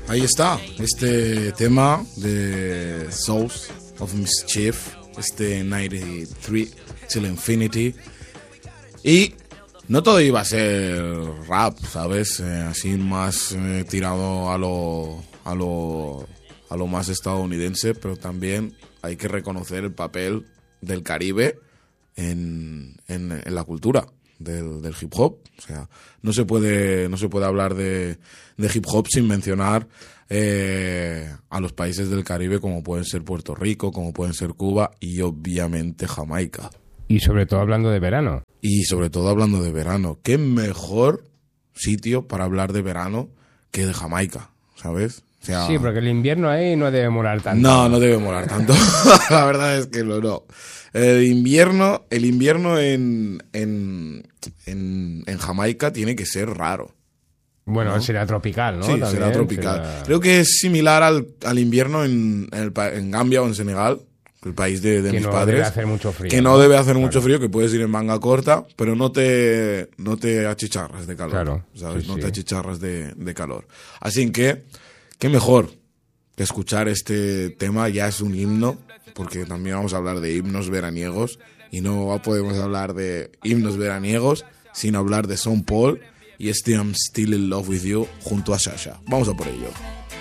ahí está, este tema de Souls of Mischief, 93 Till Infinity. Y no todo iba a ser rap, ¿sabes? Así más tirado a lo más estadounidense, pero también hay que reconocer el papel del Caribe en la cultura del hip hop. O sea, no se puede hablar de hip hop sin mencionar a los países del Caribe, como pueden ser Puerto Rico, como pueden ser Cuba y obviamente Jamaica. Y sobre todo hablando de verano. ¿Qué mejor sitio para hablar de verano que de Jamaica, ¿sabes? O sea, sí, porque el invierno ahí no debe molar tanto. No debe molar tanto. La verdad es que no. El invierno en Jamaica tiene que ser raro. Bueno, ¿no? será tropical, ¿no? Sí, también será tropical. Creo que es similar al invierno en Gambia o en Senegal, el país de mis padres. Que no debe hacer mucho frío. Que no debe hacer mucho frío, que puedes ir en manga corta, pero no te achicharras de calor. Claro. ¿Sabes? Sí, no sí. te achicharras de calor. Así que, qué mejor que escuchar este tema. Ya es un himno, porque también vamos a hablar de himnos veraniegos, y no podemos hablar de himnos veraniegos sin hablar de Sean Paul y I'm Still in Love with You junto a Sasha. Vamos a por ello.